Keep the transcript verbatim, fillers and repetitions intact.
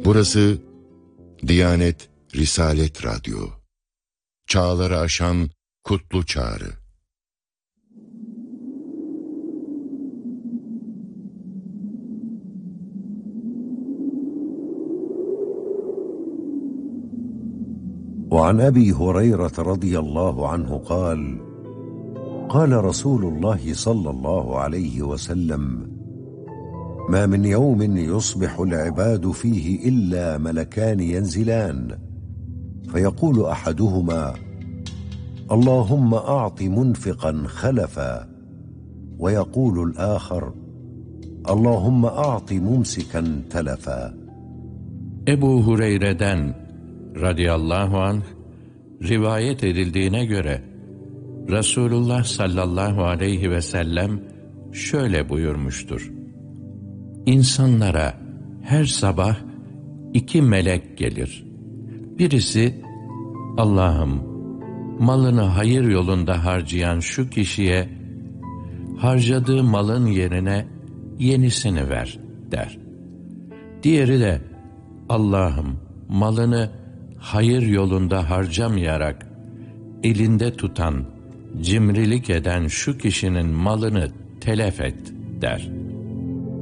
Burası Diyanet Risalet Radyo. Çağları aşan kutlu çağrı. وعن أبي هريرة رضي الله عنه قال قال رسول الله صلى الله عليه وسلم ما من يوم يصبح العباد فيه إلا ملكان ينزلان فيقول أحدهما اللهم أعط منفقا خلفا ويقول الآخر اللهم أعط ممسكا تلفا. Ebu Hureyre'den radıyallahu anh rivayet edildiğine göre Resulullah sallallahu aleyhi ve sellem şöyle buyurmuştur: İnsanlara her sabah iki melek gelir. Birisi, Allah'ım malını hayır yolunda harcayan şu kişiye harcadığı malın yerine yenisini ver der. Diğeri de, Allah'ım malını hayır yolunda harcamayarak elinde tutan, cimrilik eden şu kişinin malını telef et der.